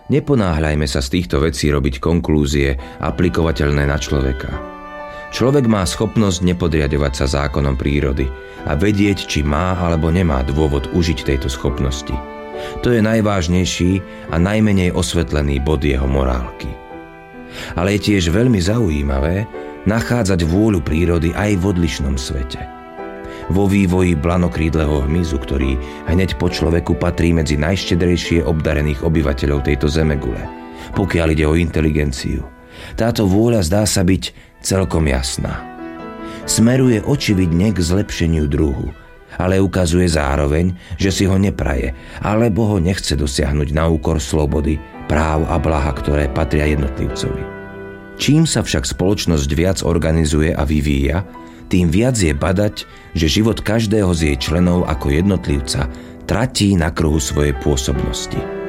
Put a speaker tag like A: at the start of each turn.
A: Neponáhľajme sa z týchto vecí robiť konklúzie aplikovateľné na človeka. Človek má schopnosť nepodriadovať sa zákonom prírody a vedieť, či má alebo nemá dôvod užiť tejto schopnosti. To je najvážnejší a najmenej osvetlený bod jeho morálky. Ale je tiež veľmi zaujímavé nachádzať vôľu prírody aj v odlišnom svete. Vo vývoji blanokrídleho hmyzu, ktorý hneď po človeku patrí medzi najštedrejšie obdarených obyvateľov tejto zemegule, pokiaľ ide o inteligenciu, táto vôľa zdá sa byť celkom jasná. Smeruje očividne k zlepšeniu druhu, ale ukazuje zároveň, že si ho nepraje, alebo ho nechce dosiahnuť na úkor slobody, práv a blaha, ktoré patria jednotlivcovi. Čím sa však spoločnosť viac organizuje a vyvíja, tým viac je badať, že život každého z jej členov ako jednotlivca tratí na kruhu svojej pôsobnosti.